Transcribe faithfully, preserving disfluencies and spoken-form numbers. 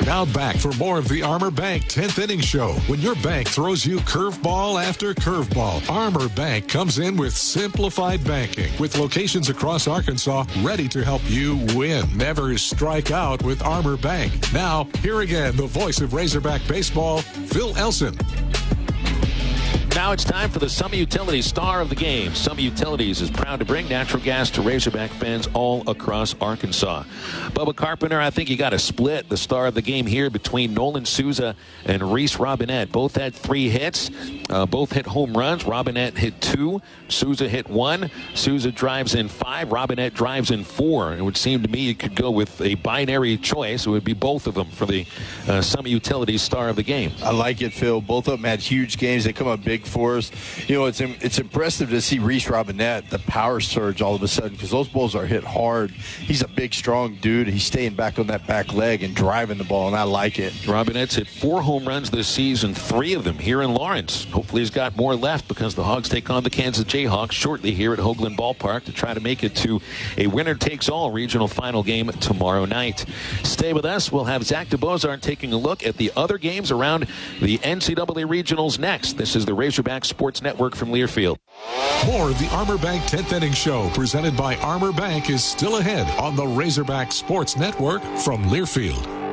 Now back for more of the Armor Bank tenth Inning Show. When your bank throws you curveball after curveball, Armor Bank comes in with simplified banking with locations across Arkansas ready to help you win. Never strike out with Armor Bank. Now, here again, the voice of Razorback Baseball, Phil Elson. Now it's time for the Summit Utilities Star of the Game. Summit Utilities is proud to bring natural gas to Razorback fans all across Arkansas. Bubba Carpenter, I think you got to split the Star of the Game here between Nolan Souza and Reese Robinette. Both had three hits. Uh, both hit home runs. Robinette hit two. Souza hit one. Souza drives in five. Robinette drives in four. It would seem to me you could go with a binary choice. It would be both of them for the uh, Summit Utilities Star of the Game. I like it, Phil. Both of them had huge games. They come up big for us. You know, it's it's impressive to see Reese Robinette, the power surge all of a sudden, because those balls are hit hard. He's a big, strong dude. He's staying back on that back leg and driving the ball, and I like it. Robinette's hit four home runs this season, three of them here in Lawrence. Hopefully he's got more left because the Hogs take on the Kansas Jayhawks shortly here at Hoagland Ballpark to try to make it to a winner-takes-all regional final game tomorrow night. Stay with us. We'll have Zach DeBozart taking a look at the other games around the N C double A regionals next. This is the Razorback Sports Network from Learfield. More of the Armor Bank tenth Inning Show presented by Armor Bank is still ahead on the Razorback Sports Network from Learfield.